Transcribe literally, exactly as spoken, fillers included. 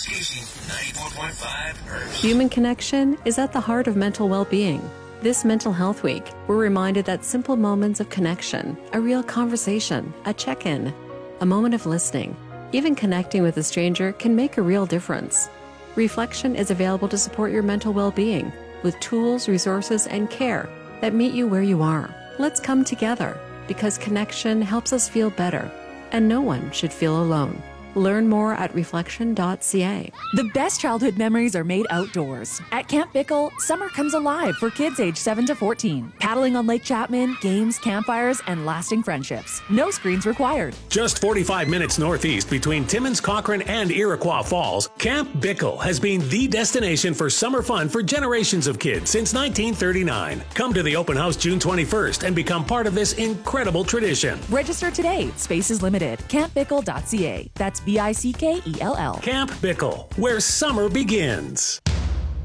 station, ninety-four point five Hertz. Human connection is at the heart of mental well-being. This Mental Health Week, we're reminded that simple moments of connection, a real conversation, a check-in, a moment of listening, even connecting with a stranger can make a real difference. Reflection is available to support your mental well-being with tools, resources, and care that meet you where you are. Let's come together because connection helps us feel better, and no one should feel alone. Learn more at reflection dot c a. The best childhood memories are made outdoors. At Camp Bickle, summer comes alive for kids aged seven to fourteen. Paddling on Lake Chapman, games, campfires, and lasting friendships. No screens required. Just forty-five minutes northeast between Timmins, Cochrane, and Iroquois Falls, Camp Bickle has been the destination for summer fun for generations of kids since nineteen thirty-nine. Come to the open house June twenty-first and become part of this incredible tradition. Register today. Space is limited. camp bickle dot c a. That's B I C K E L L. Camp Bickle, where summer begins.